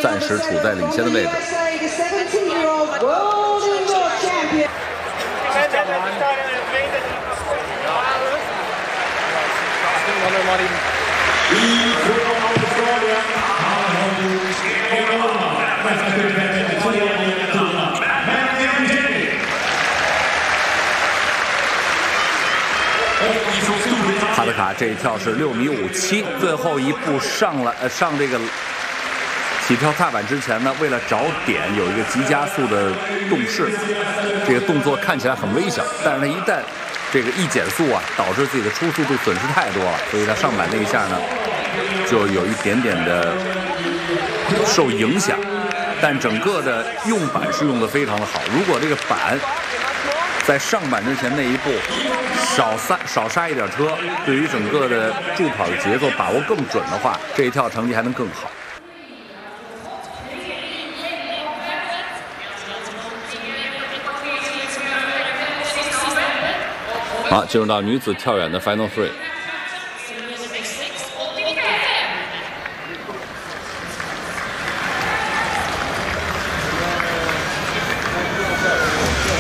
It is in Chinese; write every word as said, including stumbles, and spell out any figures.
暂时处在领先的位置。哈德卡这一跳是六米五七，最后一步上了呃上这个起跳踏板之前呢，为了找点有一个急加速的动势，这个动作看起来很微小，但是他一旦这个一减速啊，导致自己的初速度损失太多了，所以他上板那一下呢，就有一点点的受影响。但整个的用板是用的非常的好，如果这个板在上板之前那一步少刹少刹一点车，对于整个的助跑的节奏把握更准的话，这一跳成绩还能更好。好，进入到女子跳远的 Final Three。